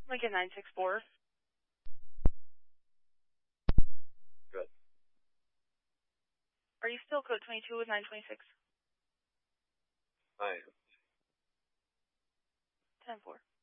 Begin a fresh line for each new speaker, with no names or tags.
Lincoln 964.
Good.
Are you still code 22 with 926?
I am.
10-4.